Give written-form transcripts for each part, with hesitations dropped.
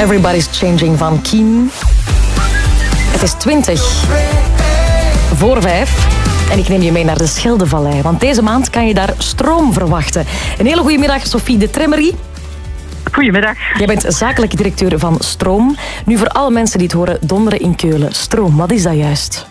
Everybody's Changing van Keen. Het is 20 voor 5. En ik neem je mee naar de Scheldevallei. Want deze maand kan je daar stroom verwachten. Een hele goede middag, Sophie de Tremmery. Goedemiddag. Jij bent zakelijk directeur van Stroom. Nu voor alle mensen die het horen donderen in Keulen. Stroom, wat is dat juist?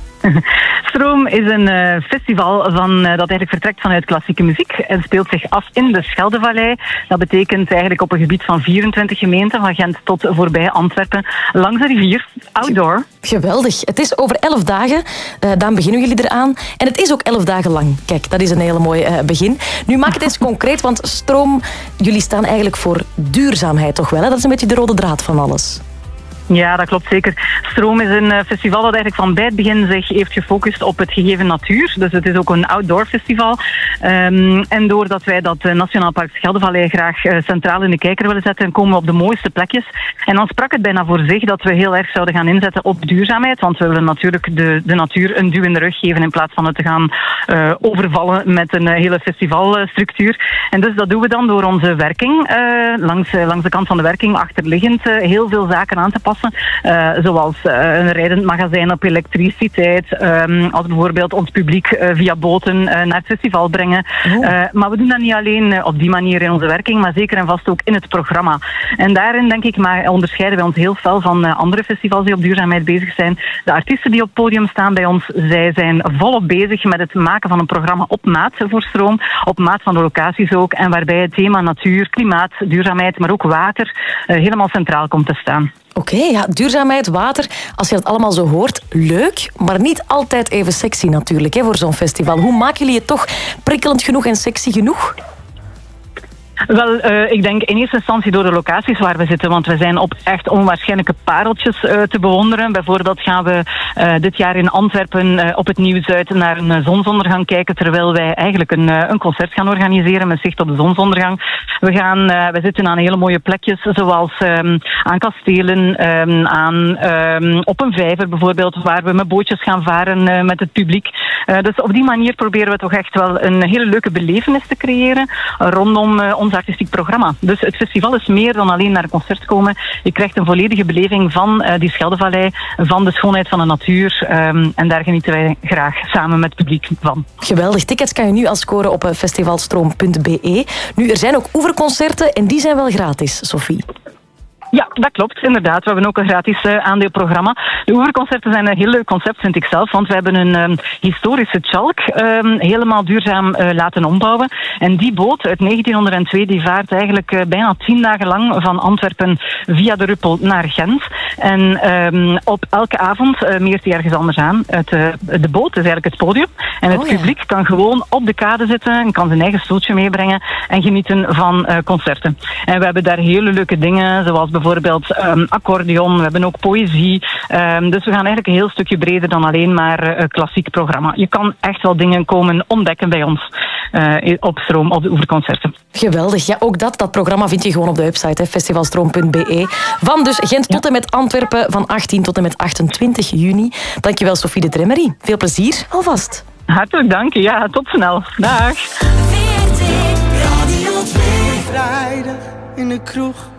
Stroom is een festival dat eigenlijk vertrekt vanuit klassieke muziek en speelt zich af in de Scheldevallei. Dat betekent eigenlijk op een gebied van 24 gemeenten, van Gent tot voorbij Antwerpen, langs de rivier, outdoor. Geweldig. Het is over 11 dagen, dan beginnen jullie eraan. En het is ook 11 dagen lang. Kijk, dat is een hele mooi begin. Nu maak het eens concreet, want Stroom, jullie staan eigenlijk voor duurzaamheid toch wel? Hè? Dat is een beetje de rode draad van alles. Ja, dat klopt zeker. Stroom is een festival dat eigenlijk van bij het begin zich heeft gefocust op het gegeven natuur. Dus het is ook een outdoor festival. En doordat wij dat Nationaal Park Scheldevallei graag centraal in de kijker willen zetten, komen we op de mooiste plekjes. En dan sprak het bijna voor zich dat we heel erg zouden gaan inzetten op duurzaamheid. Want we willen natuurlijk de natuur een duw in de rug geven in plaats van het te gaan overvallen met een hele festivalstructuur. En dus dat doen we dan door onze werking, langs de kant van de werking achterliggend, heel veel zaken aan te passen. Zoals een rijdend magazijn op elektriciteit, als bijvoorbeeld ons publiek via boten naar het festival brengen. Maar we doen dat niet alleen op die manier in onze werking, maar zeker en vast ook in het programma. En daarin denk ik, maar onderscheiden wij ons heel fel van andere festivals die op duurzaamheid bezig zijn. De artiesten die op het podium staan bij ons, zij zijn volop bezig met het maken van een programma op maat voor Stroom, op maat van de locaties ook, en waarbij het thema natuur, klimaat, duurzaamheid, maar ook water helemaal centraal komt te staan. Oké, ja, duurzaamheid, water, als je dat allemaal zo hoort, leuk, maar niet altijd even sexy natuurlijk hè, voor zo'n festival. Hoe maken jullie het toch prikkelend genoeg en sexy genoeg? Wel, ik denk in eerste instantie door de locaties waar we zitten, want we zijn op echt onwaarschijnlijke pareltjes te bewonderen. Bijvoorbeeld gaan we dit jaar in Antwerpen op het Nieuw-Zuid naar een zonsondergang kijken, terwijl wij eigenlijk een concert gaan organiseren met zicht op de zonsondergang. We zitten aan hele mooie plekjes, zoals aan kastelen, op een vijver bijvoorbeeld, waar we met bootjes gaan varen met het publiek. Dus op die manier proberen we toch echt wel een hele leuke belevenis te creëren rondom ons artistiek programma. Dus het festival is meer dan alleen naar een concert komen. Je krijgt een volledige beleving van die Scheldevallei, van de schoonheid van de natuur. En daar genieten wij graag samen met het publiek van. Geweldig. Tickets kan je nu al scoren op festivalstroom.be. Nu, er zijn ook oefenconcerten en die zijn wel gratis, Sophie. Ja, dat klopt, inderdaad. We hebben ook een gratis aandeelprogramma. De oefenconcerten zijn een heel leuk concept, vind ik zelf, want we hebben een historische tjalk helemaal duurzaam laten ombouwen. En die boot uit 1902 die vaart eigenlijk bijna 10 dagen lang van Antwerpen via de Ruppel naar Gent. En op elke avond meert hij ergens anders aan. De boot is eigenlijk het podium. En het publiek kan gewoon op de kade zitten en kan zijn eigen stoeltje meebrengen en genieten van concerten. En we hebben daar hele leuke dingen, zoals bijvoorbeeld accordeon, we hebben ook poëzie. Dus we gaan eigenlijk een heel stukje breder dan alleen maar klassiek programma. Je kan echt wel dingen komen ontdekken bij ons op Stroom, op de oefenconcerten. Geweldig. Ja, ook dat programma vind je gewoon op de website, festivalstroom.be. Van dus Gent tot en met Antwerpen, van 18 tot en met 28 juni. Dankjewel, Sophie de Tremmery. Veel plezier alvast. Hartelijk dank. Ja, tot snel. Dag. Radio 2. Vrijdag in de kroeg.